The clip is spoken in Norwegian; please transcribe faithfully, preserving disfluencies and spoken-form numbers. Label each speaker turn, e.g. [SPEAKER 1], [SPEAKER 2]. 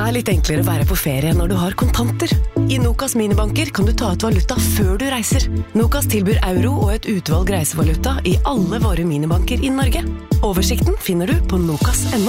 [SPEAKER 1] er litt enklere å være på ferie når du har kontanter. I Nokas minibanker kan du ta ut valuta før du reiser. Nokas tilbyr euro og et utvalg reisevaluta i alle våre minibanker i Norge. Oversikten finner du på nokas punktum no.